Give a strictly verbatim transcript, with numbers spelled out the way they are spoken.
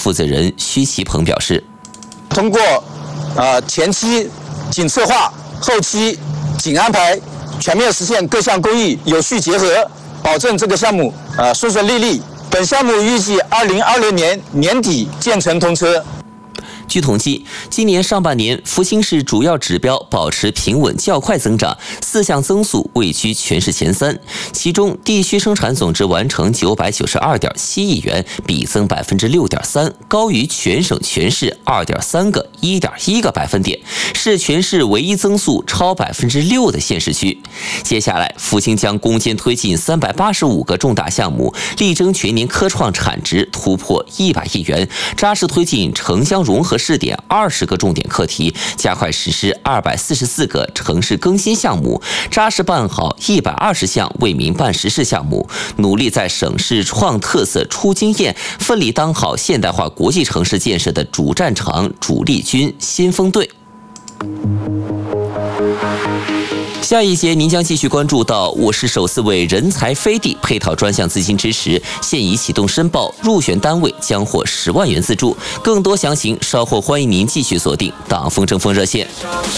负责人徐其鹏表示， 通过呃前期紧策划，后期紧安排，全面实现各项工艺有序结合，保证这个项目呃顺顺利利。本项目预计二零二六年年底建成通车。 据统计，今年上半年福兴市主要指标保持平稳较快增长，四项增速位居全市前三。其中，地区生产总值完成九百九十二点七亿元，比增百分之六点三，高于全省全市二点三个、一点一个百分点，是全市唯一增速超百分之六的县市区。接下来，福兴将攻坚推进三百八十五个重大项目，力争全年科创产值突破一百亿元，扎实推进城乡融合试点二十个重点课题，加快实施二百四十四个城市更新项目，扎实办好一百二十项为民办实事项目，努力在省市创特色、出经验，奋力当好现代化国际城市建设的主战场、主力军、先锋队。下一节您将继续关注到，我市首次为人才飞地配套专项资金支持，现已启动申报，入选单位将获十万元资助。更多详情稍后欢迎您继续锁定党风争锋热线。